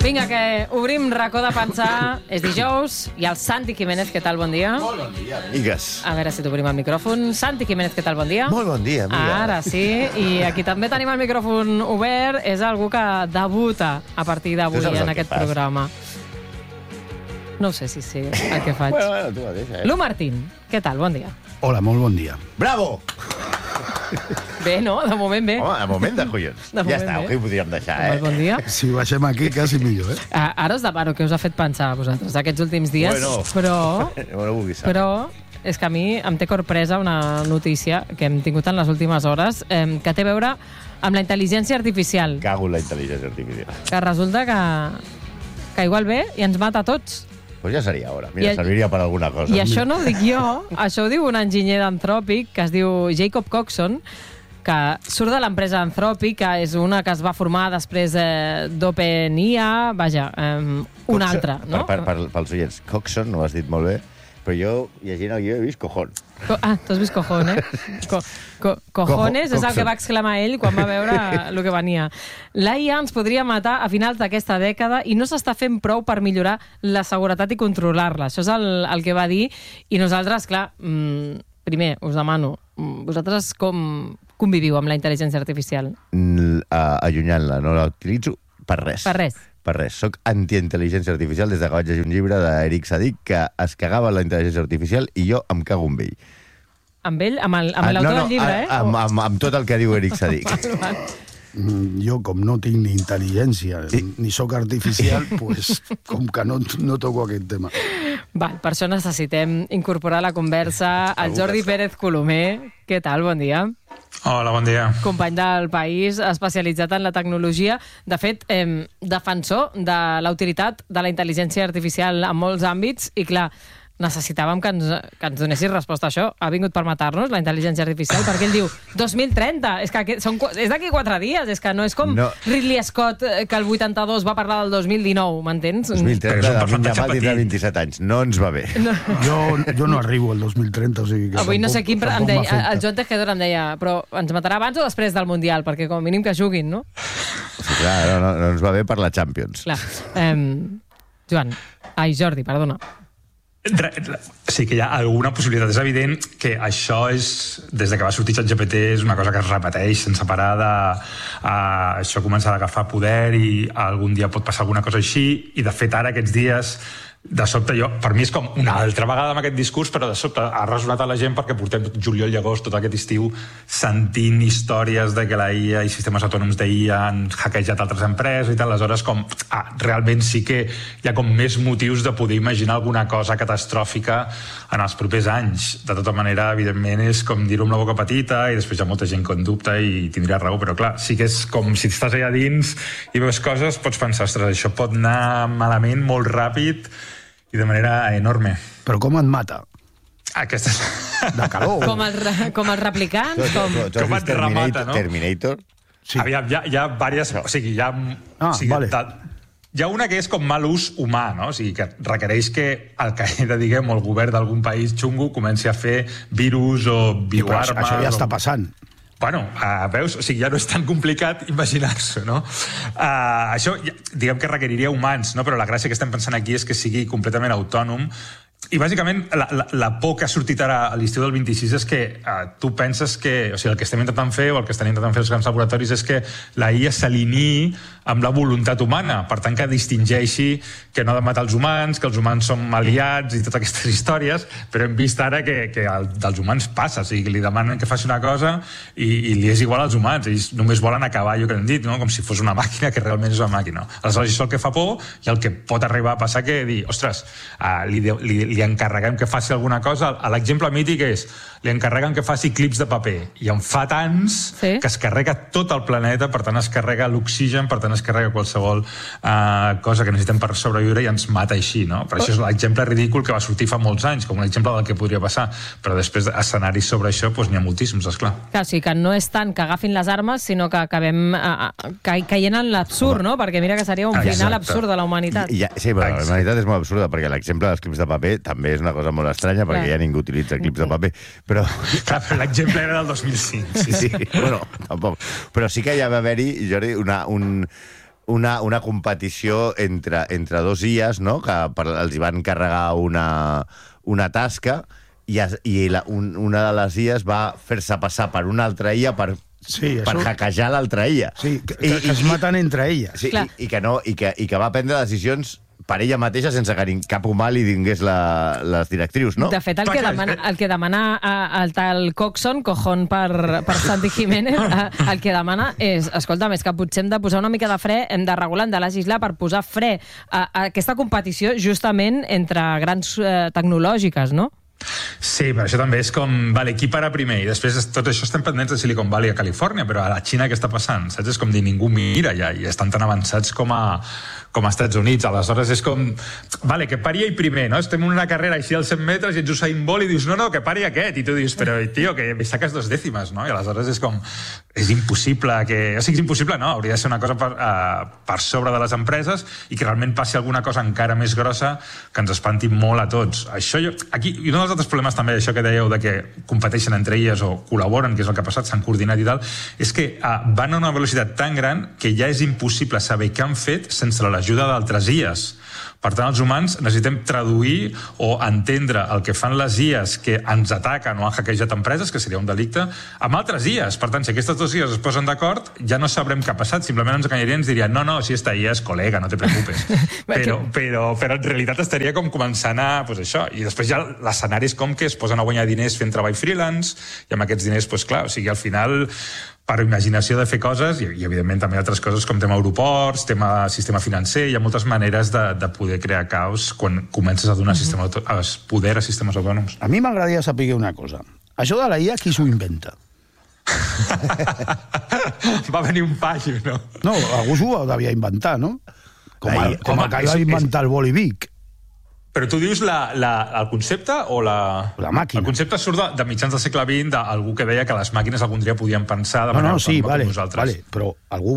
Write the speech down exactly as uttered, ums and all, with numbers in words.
Vinga, que obrim racó de pensar. És dijous. I el Santi Jiménez, què tal? Bon dia. Molt bon dia, amigues. A veure si t'obrim el micròfon. Santi Jiménez, què tal? Bon dia. Molt bon dia, amiga. Ara sí. I aquí també tenim el micròfon obert. És algú que debuta a partir d'avui en aquest programa. No sé si sé el que faig. Bueno, bueno, tu mateix, eh? Lu Martín, què tal? Bon dia. Hola, molt bon dia. Bravo! Bé, no? De moment bé. Home, de moment de collons. De ja moment està, bé. aquí ho podríem deixar, Home, eh? bon dia. Si baixem aquí, quasi millor, eh? Ah, ara us demano què us ha fet pensar a vosaltres aquests últims dies, Bueno. però... No vulguis saber. Però és que a mi em té corpresa una notícia que hem tingut en les últimes hores eh, que té a veure amb la intel·ligència artificial. Cago en la intel·ligència artificial. Que resulta que, que igual ve i ens mata a tots. Pues ja seria hora. Mira, I- serviria per alguna cosa. I això no ho dic jo, això ho diu un enginyer d'Anthropic que es diu Jacob Coxon, que surt de l'empresa Anthropic, que és una que es va formar després eh, d'OpenIA, vaja, eh, una Coxon- altra, no? Per, per, per, pels oients, Coxon, no ho has dit molt bé, però jo, llegint el guió, he vist cojón. Co ah, tu has vist cojón, eh? Co co cojones Cojo- és el que Coxon. va exclamar ell quan va veure el que venia. L'A I A ens podria matar a finals d'aquesta dècada i no s'està fent prou per millorar la seguretat i controlar-la. Això és el, el que va dir. I nosaltres, clar, mmm, primer, us demano, mm, vosaltres com conviviu amb la intel·ligència artificial? Uh, allunyant-la, no la utilitzo per res. Per res. Per res. Soc anti-intel·ligència artificial des de que vaig llegir un llibre d'Eric Sadik que es cagava en la intel·ligència artificial i jo em cago amb ell. Amb ell? Amb el- amb Ah, l'autor no, no, del llibre, a- eh? Amb, amb, amb tot el que diu Eric Sadik. Mm, Jo, com no tinc ni intel·ligència, Sí. ni sóc artificial, pues, com que no, no toco aquest tema. Val, per això necessitem incorporar a la conversa el Jordi Pérez Colomer. Què tal? Bon dia. Hola, bon dia. Company del País, especialitzat en la tecnologia. De fet, eh, defensor de la utilitat de la intel·ligència artificial en molts àmbits. I, clar, necessitàvem que ens, que ens donessis resposta a això. Ha vingut per matar-nos, la intel·ligència artificial, perquè ell diu dos mil trenta, és que aquest, són, qu- és d'aquí quatre dies, és que no és com No. Ridley Scott, eh, que el vuitanta-dos va parlar del dos mil dinou, m'entens? dos mil trenta, Perquè és un David percentatge Yamal tindrà petit. vint-i-set anys. No ens va bé. No. Jo, jo no arribo al dos mil trenta, o sigui que... Avui no sé tampoc- quin... Em tampoc deia, m'afecta. el Joan Tejedor em deia, però ens matarà abans o després del Mundial? Perquè com a mínim que juguin, no? Sí, clar, no, no, no ens va bé per la Champions. Clar. Um, Joan, ai, Jordi, perdona. Re- re- Sí que hi ha alguna possibilitat. És evident que això és, des de que va sortir ChatGPT, és una cosa que es repeteix sense parar de... Uh, això començarà a agafar poder i algun dia pot passar alguna cosa així. I, de fet, ara, aquests dies, de sobte, jo, per mi és com una altra vegada amb aquest discurs, però de sobte ha resonat a la gent perquè portem tot juliol i agost, tot aquest estiu, sentint històries de que la I A i sistemes autònoms d'I A han hackejat altres empreses i tal. Aleshores, com, ah, realment sí que hi ha com més motius de poder imaginar alguna cosa catastròfica en els propers anys. De tota manera, evidentment, és com dir-ho amb la boca petita i després hi ha molta gent que en dubta i tindria raó, però clar, sí que és com si estàs allà dins i veus coses, pots pensar, ostres, això pot anar malament molt ràpid i de manera enorme. Però com et mata? Aquesta és... De calor? Com els, re- com els replicants, Tu, com... tu, tu has Com vist et remata, Terminator? no? Terminator? Sí. Aviam, hi ha, hi ha diverses... O sigui, hi ha... Ah, o sigui, vale. de, hi ha una que és com mal ús humà, no? O sigui, que requereix que el Qaeda, diguem, o el govern d'algun país xungo comenci a fer virus o Però bioarmes... això, això ja o... està passant. Bueno, uh, veus? O sigui, ja no és tan complicat imaginar-s'ho, no? Uh, això, ja- diguem que requeriria humans, no? Però la gràcia que estem pensant aquí és que sigui completament autònom. I, bàsicament, la, la, la por que ha sortit ara a l'estiu del vint-i-sis és que uh, tu penses que... O sigui, el que estem intentant fer, o el que estan intentant fer els grans laboratoris, és que la I A s'alineï amb la voluntat humana. Per tant, que distingeixi que no ha de matar els humans, que els humans som aliats i totes aquestes històries, però hem vist ara que, que el, dels humans passa. O sigui, que li demanen que faci una cosa i, i li és igual als humans. Ells només volen acabar allò que hem dit, no? Com si fos una màquina que realment és una màquina. Aleshores, això és el que fa por i el que pot arribar a passar que dir, ostres, uh, li, de, li, li encarreguem que faci alguna cosa. L'exemple mític és, li encarreguen que faci clips de paper i en fa tants Sí. que es carrega tot el planeta, per tant es carrega l'oxigen, per tant es carrega qualsevol uh, cosa que necessitem per sobreviure i ens mata així, no? Per això és l'exemple ridícul que va sortir fa molts anys, com un exemple del que podria passar, però després escenaris sobre això doncs, n'hi ha moltíssims, esclar. Clar, o sigui, que no és tant que agafin les armes, sinó que acabem uh, ca caient en l'absurd, no? Perquè mira que seria un Exacte. final absurd de la humanitat. Ja, sí, però la Exacte. humanitat és molt absurda, perquè l'exemple dels clips de paper també és una cosa molt estranya, perquè Clar. ja ningú utilitza clips de paper, però... Clar, però l'exemple era del dos mil cinc. Sí, Sí, sí, bueno, tampoc. Però sí que ja va haver-hi, Jordi, una, un, una, una competició entre, entre dos I As, no? Que per, els hi van carregar una, una tasca i, es, i la, un, una de les I As va fer-se passar per una altra I A per, sí, per això... hackejar l'altra I A. Sí, que, I, que es maten entre elles. Sí, i, i, que no, i, que, i que va prendre decisions per ella mateixa sense que cap humà li dingués la, les directrius, no? De fet, el que demana, el que demana el tal Coxon, cojón per, per Santi Jiménez, el que demana és, escolta, més que potser hem de posar una mica de fre, hem de regular, hem de legislar per posar fre a, a aquesta competició justament entre grans eh, tecnològiques, no? Sí, però això també és com, vale, qui para primer? I després tot això estem pendents de Silicon Valley a Califòrnia, però a la Xina què està passant? Saps? És com dir, ningú mira ja, i estan tan avançats com a, com a Estats Units. Aleshores és com, vale, que pari ell primer, no? Estem en una carrera així als cent metres i ets Usain Bolt i dius, no, no, que pari aquest. I tu dius, però, tio, que me saques dos dècimes, no? I aleshores és com, és impossible que... O sigui, és impossible, no? Hauria de ser una cosa per, uh, per sobre de les empreses i que realment passi alguna cosa encara més grossa que ens espanti molt a tots. Això jo... Aquí, i un dels altres problemes també, això que dèieu de que competeixen entre elles o col·laboren, que és el que ha passat, s'han coordinat i tal, és que uh, van a una velocitat tan gran que ja és impossible saber què han fet sense l'ajuda d'altres I As. Per tant, els humans necessitem traduir o entendre el que fan les I As que ens ataquen o han hackejat empreses, que seria un delicte, amb altres I As. Per tant, si aquestes dues I As es posen d'acord, ja no sabrem què ha passat. Simplement ens enganyaria i ens dirien, no, no, si esta I A és col·lega, no te preocupes. però, però, però en realitat estaria com començant a... Pues això. I després ja l'escenari és com que es posen a guanyar diners fent treball freelance, i amb aquests diners, pues clar, o sigui, al final... per imaginació de fer coses, i, i evidentment també altres coses com tema aeroports, tema sistema financer, hi ha moltes maneres de, de poder crear caos quan comences a donar mm-hmm. sistema, a poder a sistemes autònoms. A mi m'agradaria saber una cosa. Això de la I A, qui s'ho inventa? Va venir un paio, no? No, algú s'ho devia inventar, no? Com, La el, I A, com home, el que va inventar el Bolivic. Però tu dius la, la, el concepte o la... La màquina. El concepte surt de, de mitjans del segle vint d'algú que deia que les màquines algun dia podien pensar de No, manera no, sí, autònoma vale, com nosaltres. vale, però algú